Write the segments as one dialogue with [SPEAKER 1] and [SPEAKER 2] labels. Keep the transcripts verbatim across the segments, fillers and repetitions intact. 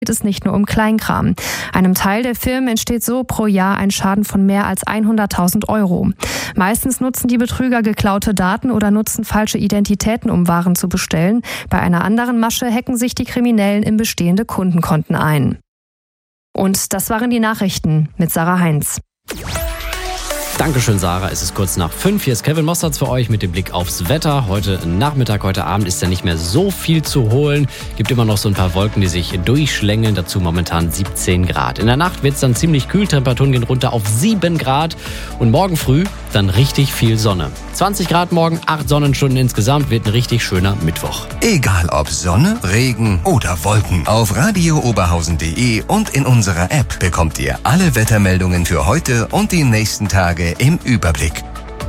[SPEAKER 1] geht es nicht nur um Kleinkram. Einem Teil der Firmen entsteht so pro Jahr ein Schaden von mehr als hunderttausend Euro. Meistens nutzen die Betrüger geklaute Daten oder nutzen falsche Identitäten, um Waren zu bestellen. Bei einer anderen Masche hacken sich die Kriminellen in bestehende Kundenkonten ein. Und das waren die Nachrichten mit Sarah Heinz.
[SPEAKER 2] Dankeschön, Sarah. Es ist kurz nach fünf. Hier ist Kevin Mostards für euch mit dem Blick aufs Wetter. Heute Nachmittag, heute Abend ist ja nicht mehr so viel zu holen. Gibt immer noch so ein paar Wolken, die sich durchschlängeln. Dazu momentan siebzehn Grad. In der Nacht wird es dann ziemlich kühl. Temperaturen gehen runter auf sieben Grad. Und morgen früh dann richtig viel Sonne. zwanzig Grad morgen, acht Sonnenstunden insgesamt. Wird ein richtig schöner Mittwoch.
[SPEAKER 3] Egal ob Sonne, Regen oder Wolken. Auf radio oberhausen punkt de und in unserer App bekommt ihr alle Wettermeldungen für heute und die nächsten Tage im Überblick.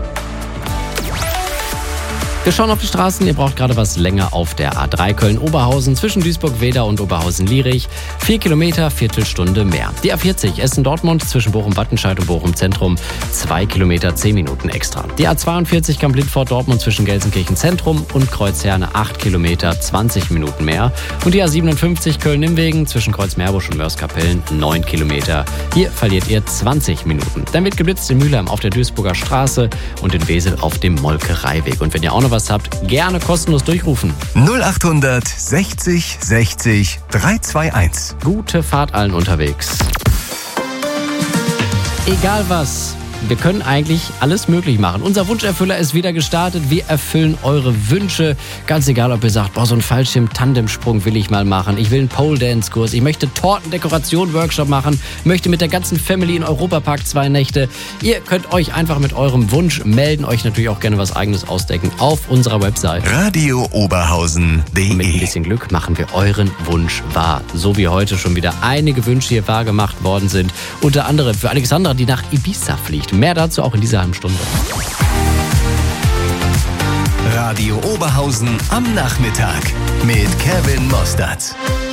[SPEAKER 2] Wir schauen auf die Straßen. Ihr braucht gerade was länger auf der A drei Köln-Oberhausen zwischen Duisburg-Wedau und Oberhausen-Lierich. Vier Kilometer, Viertelstunde mehr. Die A vierzig Essen-Dortmund zwischen Bochum-Wattenscheid und Bochum-Zentrum. Zwei Kilometer, zehn Minuten extra. Die A zweiundvierzig Kamp-Lindfort-Dortmund zwischen Gelsenkirchen-Zentrum und Kreuzherne. Acht Kilometer, zwanzig Minuten mehr. Und die A siebenundfünfzig Köln-Nimmwegen zwischen Kreuzmeerbusch und Mörs-Kapellen. Neun Kilometer. Hier verliert ihr zwanzig Minuten. Dann wird geblitzt in Mülheim auf der Duisburger Straße und in Wesel auf dem Molkereiweg. Und wenn ihr auch noch was habt, gerne kostenlos durchrufen.
[SPEAKER 3] null achthundert sechzig sechzig dreihunderteinundzwanzig.
[SPEAKER 2] Gute Fahrt allen unterwegs. Egal was, wir können eigentlich alles möglich machen. Unser Wunscherfüller ist wieder gestartet. Wir erfüllen eure Wünsche. Ganz egal, ob ihr sagt, boah, so einen Fallschirm-Tandemsprung will ich mal machen. Ich will einen Pole-Dance-Kurs. Ich möchte Tortendekoration-Workshop machen. Möchte mit der ganzen Family in Europapark zwei Nächte. Ihr könnt euch einfach mit eurem Wunsch melden. Euch natürlich auch gerne was Eigenes ausdecken auf unserer Website.
[SPEAKER 3] radio oberhausen punkt de.
[SPEAKER 2] Und mit ein bisschen Glück machen wir euren Wunsch wahr. So wie heute schon wieder einige Wünsche hier wahr gemacht worden sind. Unter anderem für Alexandra, die nach Ibiza fliegt. Mehr dazu auch in dieser halben Stunde.
[SPEAKER 3] Radio Oberhausen am Nachmittag mit Kevin Mostards.